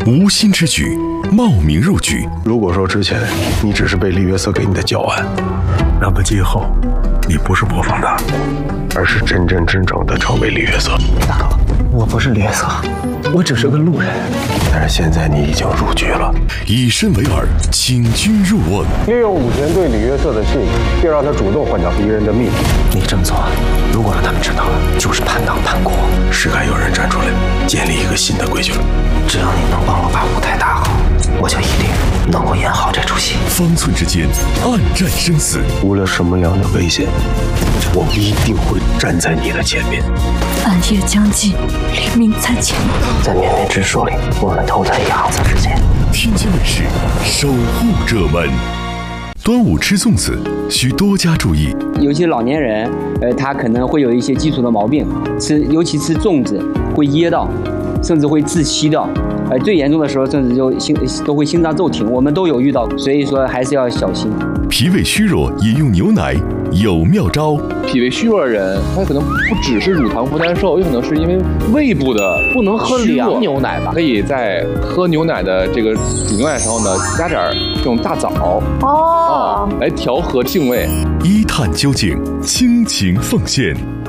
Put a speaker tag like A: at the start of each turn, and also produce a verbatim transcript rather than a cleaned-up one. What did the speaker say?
A: 无心之举，冒名入局。
B: 如果说之前你只是被李约瑟给你的教案，那么今后你不是模仿他，而是真真正正的成为李约瑟。
C: 大哥，我不是李约瑟，我只是个路人。
B: 但是现在你已经入局了，
A: 以身为饵，请君入瓮。
B: 利用武田对李约瑟的信，并让他主动换掉敌人的秘密。
C: 你这么做，如果让他们知道了，就是叛党叛国。
B: 是该有人站出来，建立一个新的规矩了。
C: 只要你能帮我把舞台打好，我就一定能够演好这出戏。
A: 方寸之间，暗战生死。
B: 无论什么样的危险，我一定会站在你的前面。
D: 暗夜将近，黎明在前。
C: 在绵绵之树里，我们投在鸭子之间。
A: 天津卫视守护者们，端午吃粽子需多加注意。
E: 尤其老年人，呃，他可能会有一些基础的毛病，吃尤其吃粽子会噎到，甚至会窒息掉。呃，最严重的时候，甚至就心都会心脏骤停，我们都有遇到，所以说还是要小心。
A: 脾胃虚弱饮用牛奶有妙招。
F: 脾胃虚弱的人，他可能不只是乳糖不耐受，有可能是因为胃部的
G: 不能喝凉牛奶吧？
F: 可以在喝牛奶的这个煮牛奶的时候呢，加点这种大枣
D: 哦，
F: 来调和性味。
A: 一探究竟，倾情奉献。